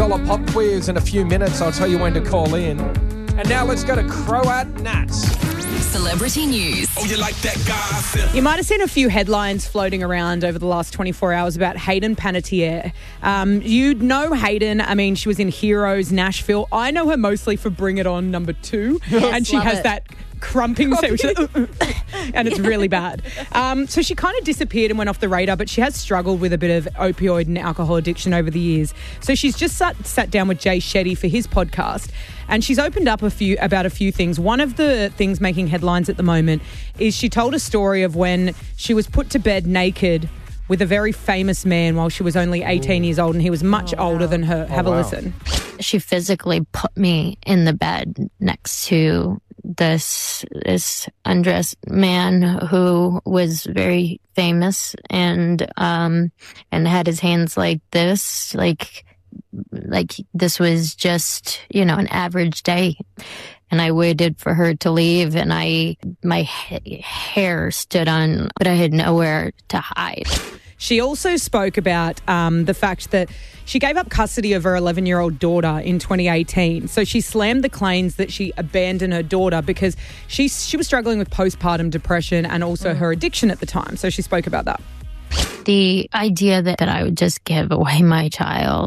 $100 pop quiz in a few minutes. I'll tell you when to call in. And now let's go to Croat Nats. Celebrity news. Oh, you like that gossip? You might have seen a few headlines floating around over the last 24 hours about Hayden Panettiere. You know Hayden. I mean, she was in Heroes, Nashville. I know her mostly for Bring It On #2. And she has that crumping sound, and it's really bad. So she kind of disappeared and went off the radar, but she has struggled with a bit of opioid and alcohol addiction over the years. So she's just sat down with Jay Shetty for his podcast, and she's opened up about a few things. One of the things making headlines at the moment is she told a story of when she was put to bed naked with a very famous man while she was only 18 years old, and he was much older than her. Have a listen. She physically put me in the bed next to this undressed man who was very famous and had his hands like this, like this was just, an average day. And I waited for her to leave, and my hair stood on, but I had nowhere to hide. She also spoke about the fact that she gave up custody of her 11-year-old daughter in 2018. So she slammed the claims that she abandoned her daughter because she was struggling with postpartum depression and also her addiction at the time. So she spoke about that. The idea that I would just give away my child